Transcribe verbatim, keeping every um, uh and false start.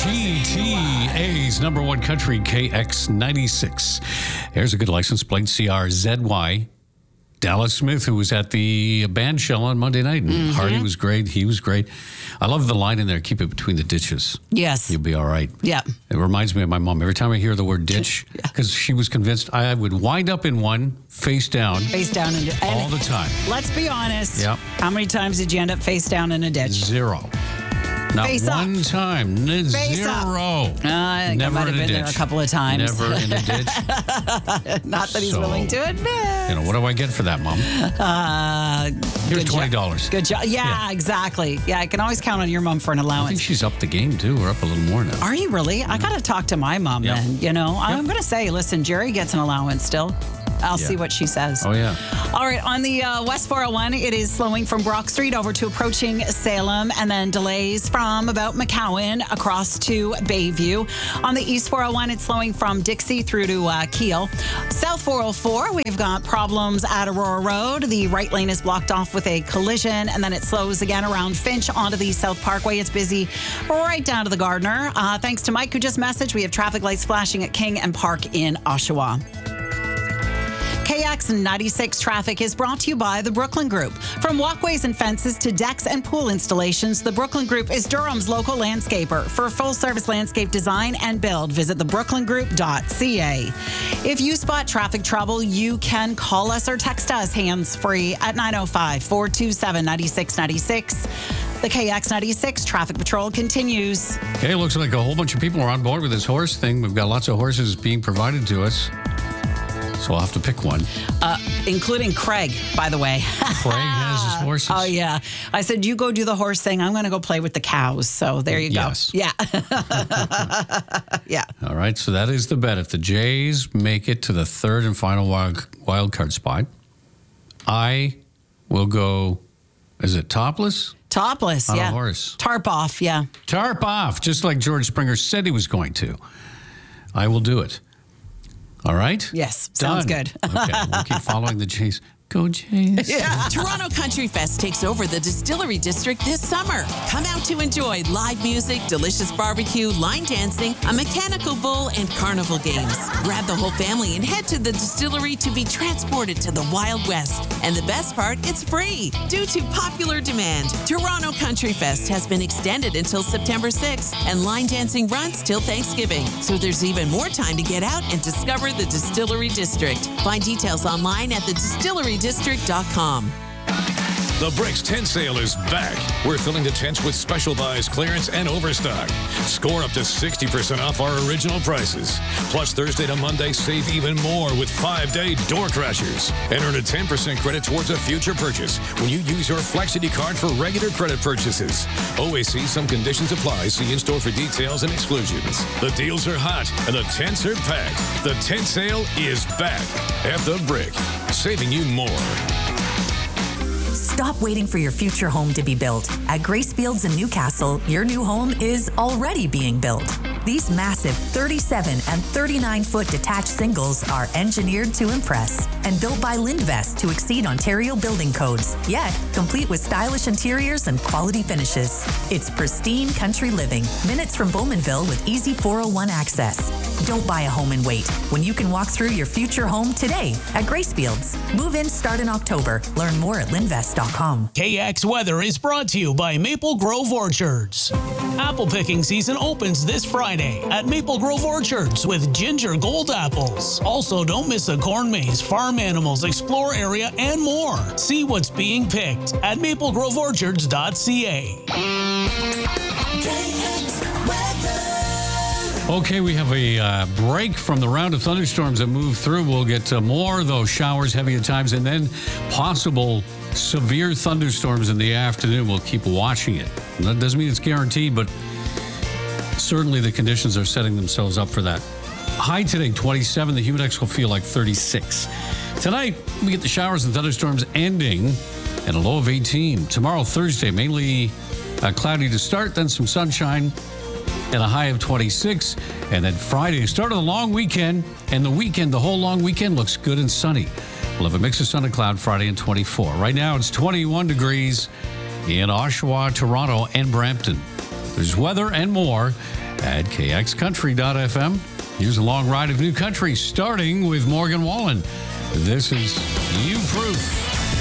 G T A's number one country, K X ninety-six. There's a good license plate, C R Z Y. Dallas Smith, who was at the band shell on Monday night. And mm-hmm. Hardy was great. He was great. I love the line in there, keep it between the ditches. Yes. You'll be all right. Yeah. It reminds me of my mom. Every time I hear the word ditch, because yeah. she was convinced I would wind up in one, face down. Face down. In, and all the time. Let's be honest. Yep. How many times did you end up face down in a ditch? Zero. Not face one up. time. Face Zero. Uh, I think Never I might have in a been ditch. there a couple of times. Never in a ditch. Not that he's So, willing to admit. You know, what do I get for that, Mom? Uh, Here's twenty dollars. Good job. Yeah, yeah, exactly. Yeah, I can always count on your mom for an allowance. I think she's up the game, too. We're up a little more now. Are you really? I got to talk to my mom Yep. then. You know, Yep. I'm going to say, listen, Jerry gets an allowance still. I'll Yeah. see what she says. Oh, yeah. All right, on the uh, West four oh one, it is slowing from Brock Street over to approaching Salem, and then delays from about McCowan across to Bayview. On the East four oh one, it's slowing from Dixie through to uh, Kiel. South four oh four, we've got problems at Aurora Road. The right lane is blocked off with a collision, and then it slows again around Finch onto the South Parkway. It's busy right down to the Gardner. Uh, thanks to Mike, who just messaged, we have traffic lights flashing at King and Park in Oshawa. K X ninety-six traffic is brought to you by the Brooklyn Group. From walkways and fences to decks and pool installations, the Brooklyn Group is Durham's local landscaper. For full-service landscape design and build, visit the brooklyn group dot c a. If you spot traffic trouble, you can call us or text us hands-free at nine oh five, four two seven, nine six nine six. The K X ninety-six traffic patrol continues. Okay, looks like a whole bunch of people are on board with this horse thing. We've got lots of horses being provided to us. So I'll have to pick one. Uh, including Craig, by the way. Craig has his horses? Oh, yeah. I said, you go do the horse thing. I'm going to go play with the cows. So there you go. Yes. Yeah. Yeah. All right, so that is the bet. If the Jays make it to the third and final wild, wild card spot, I will go, is it topless? Topless, On yeah. a horse. Tarp off, yeah. Tarp off, just like George Springer said he was going to. I will do it. All right? Yes, sounds Done. good. Okay, we'll keep following the Jays. Go Jays. Yeah. Toronto Country Fest takes over the Distillery District this summer. Come out to enjoy live music, delicious barbecue, line dancing, a mechanical bull, and carnival games. Grab the whole family and head to the distillery to be transported to the Wild West. And the best part, it's free due to popular demand. Toronto Country Fest has been extended until September sixth, and line dancing runs till Thanksgiving. So there's even more time to get out and discover the Distillery District. Find details online at the distillery district dot com. The Bricks tent sale is back. We're filling the tents with special buys, clearance, and overstock. Score up to sixty percent off our original prices. Plus, Thursday to Monday, save even more with five-day door crashers. And earn a ten percent credit towards a future purchase when you use your Flexity card for regular credit purchases. Always see some conditions apply. See in-store for details and exclusions. The deals are hot, and the tents are packed. The tent sale is back at The Brick, saving you more. Stop waiting for your future home to be built. At Grace Fields in Newcastle, your new home is already being built. These massive thirty-seven and thirty-nine foot detached singles are engineered to impress and built by Lindvest to exceed Ontario building codes, yet complete with stylish interiors and quality finishes. It's pristine country living, minutes from Bowmanville with easy four oh one access. Don't buy a home and wait when you can walk through your future home today at Grace Fields. Move in start in October. Learn more at lindvest dot com. K X Weather is brought to you by Maple Grove Orchards. Apple picking season opens this Friday at Maple Grove Orchards with ginger gold apples. Also, don't miss a corn maze, farm animals, explore area, and more. See what's being picked at maple grove orchards dot c a. Okay, we have a uh, break from the round of thunderstorms that move through. We'll get to more of those showers, heavy at times, and then possible severe thunderstorms in the afternoon. We'll keep watching it. And that doesn't mean it's guaranteed, but certainly the conditions are setting themselves up for that. High today, twenty-seven. The humidex will feel like thirty-six. Tonight, we get the showers and thunderstorms ending at a low of eighteen. Tomorrow, Thursday, mainly uh, cloudy to start, then some sunshine and a high of twenty-six. And then Friday, start of the long weekend, and the weekend, the whole long weekend looks good and sunny. We'll have a mix of sun and cloud Friday and twenty-four. Right now, it's twenty-one degrees in Oshawa, Toronto, and Brampton. There's weather and more at k x country dot f m. Here's a long ride of new country, starting with Morgan Wallen. This is You Proof.